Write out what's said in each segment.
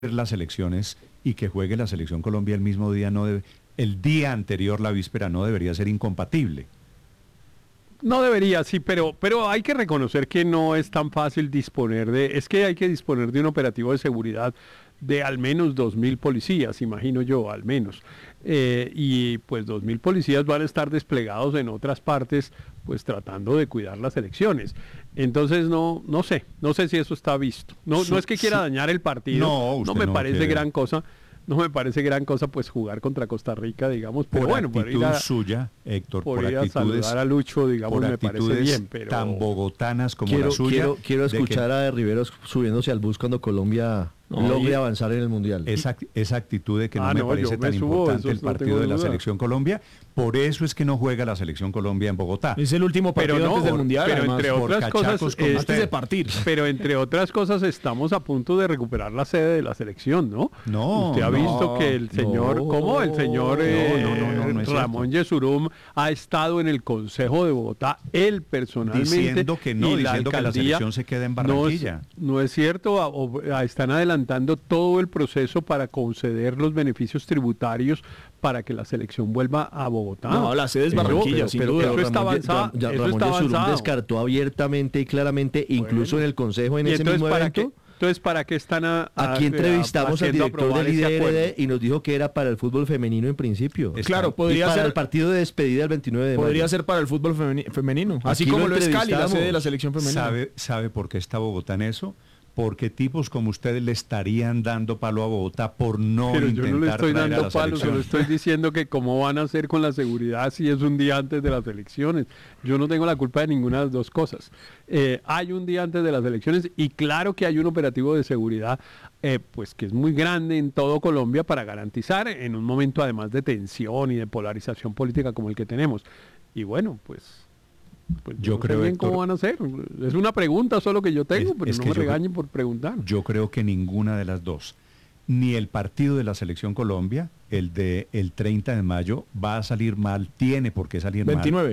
las elecciones y que juegue la selección Colombia el mismo día, el día anterior, la víspera, no debería ser incompatible. No debería, sí, pero hay que reconocer que no es tan fácil es que hay que disponer de un operativo de seguridad de al menos 2.000 policías, imagino yo, al menos. Y pues 2.000 policías van a estar desplegados en otras partes, pues tratando de cuidar las elecciones. Entonces no sé si eso está visto. No es que quiera dañar el partido, no me parece gran cosa. No me parece gran cosa pues jugar contra Costa Rica, digamos, pero bueno, por ir suya, Héctor, por ir a saludar a Lucho, digamos, me parece bien, pero tan bogotanas como la suya. Quiero escuchar a Riveros subiéndose al bus cuando Colombia logre avanzar en el Mundial. Esa actitud de que no me parece tan importante el partido de la Selección Colombia, por eso es que no juega la Selección Colombia en Bogotá. Es el último partido antes del Mundial, pero además, entre otras cosas, antes de partir. Pero entre otras cosas estamos a punto de recuperar la sede de la selección, ¿no? Usted ha visto que el señor, Ramón Yesurum ha estado en el Consejo de Bogotá, él personalmente, diciendo que la selección se queda en Barranquilla. No es cierto, están adelantando todo el proceso para conceder los beneficios tributarios para que la selección vuelva a Bogotá. No, la sede es Barranquilla, pero eso está avanzado. Ramón Yesurum descartó abiertamente y claramente, incluso en el Consejo, en ese mismo evento. Entonces, ¿para qué están aquí entrevistamos al director del IDRD y nos dijo que era para el fútbol femenino en principio? Claro, podría ser para el partido de despedida el 29 de mayo. Podría ser para el fútbol femenino, así como lo es Cali, la sede de la selección femenina. ¿Sabe por qué está Bogotá en eso? Porque tipos como ustedes le estarían dando palo a Bogotá por no pero intentar yo no le estoy traer dando palo, solo estoy diciendo que cómo van a hacer con la seguridad si es un día antes de las elecciones. Yo no tengo la culpa de ninguna de las dos cosas. Hay un día antes de las elecciones y claro que hay un operativo de seguridad pues que es muy grande en todo Colombia para garantizar en un momento además de tensión y de polarización política como el que tenemos. Y bueno, pues yo no creo, sé bien cómo van a hacer. Es una pregunta solo que yo tengo, pero no me regañen por preguntar. Yo creo que ninguna de las dos, ni el partido de la Selección Colombia, el de el 30 de mayo, va a salir mal, tiene por qué salir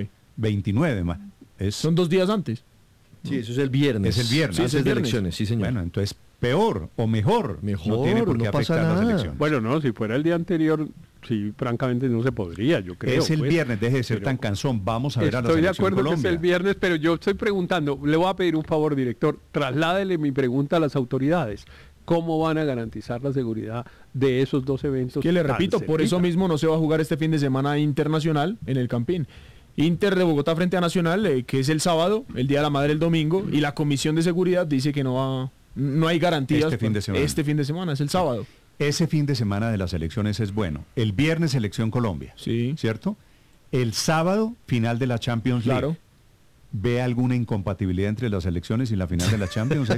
29 mal. Son 2 días antes. Sí, eso es el viernes. Es el viernes. Sí, antes de elecciones, sí señor. Bueno, entonces peor o mejor. No tiene por qué afectar las elecciones. Bueno, no, si fuera el día anterior, sí, francamente no se podría, yo creo. Es el viernes, deje de ser tan cansón, vamos a ver a la Selección Colombia. Estoy de acuerdo que es el viernes, pero yo estoy preguntando, le voy a pedir un favor, director, trasládele mi pregunta a las autoridades. ¿Cómo van a garantizar la seguridad de esos dos eventos? Que le repito, por eso mismo no se va a jugar este fin de semana internacional en el Campín. Inter de Bogotá frente a Nacional, que es el sábado, el Día de la Madre el domingo, y la Comisión de Seguridad dice que no hay garantías. Este fin de semana, es el sábado. Ese fin de semana de las elecciones es bueno. El viernes Selección Colombia, sí, ¿cierto? El sábado, final de la Champions League. Claro. ¿Ve alguna incompatibilidad entre las elecciones y la final de la Champions?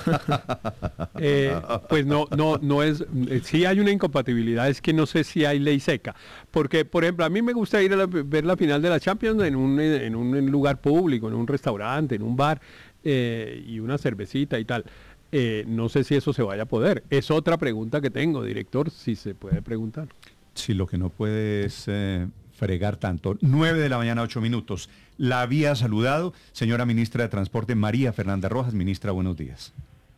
Pues no es, sí hay una incompatibilidad, es que no sé si hay ley seca, porque por ejemplo a mí me gusta ir a ver la final de la Champions en un lugar público, en un restaurante, en un bar y una cervecita y tal. No sé si eso se vaya a poder. Es otra pregunta que tengo, director, si se puede preguntar. Si lo que no puede es fregar tanto. 9 de la mañana, 8 minutos. La había saludado, señora ministra de Transporte, María Fernanda Rojas. Ministra, buenos días.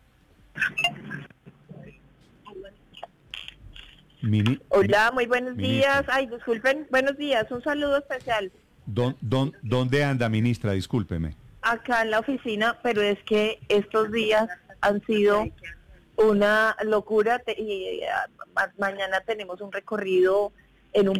Hola, muy buenos días. Ay, disculpen, buenos días. Un saludo especial. ¿Dónde anda, ministra? Discúlpeme. Acá en la oficina, pero es que estos días han sido una locura y mañana tenemos un recorrido en un